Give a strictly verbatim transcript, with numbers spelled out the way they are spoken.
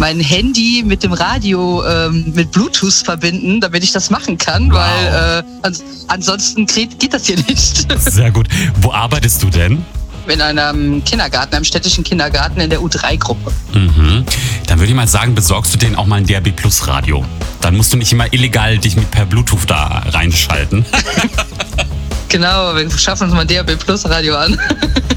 mein Handy mit dem Radio ähm, mit Bluetooth verbinden, damit ich das machen kann, wow. weil äh, ans- ansonsten geht, geht das hier nicht. Sehr gut. Wo arbeitest du denn? In einem Kindergarten, einem städtischen Kindergarten in der U drei Gruppe. Mhm. Dann würde ich mal sagen, besorgst du denen auch mal ein D A B Plus Radio. Dann musst du nicht immer illegal dich mit per Bluetooth da reinschalten. Genau, wir schaffen uns mal ein D A B Plus Radio an.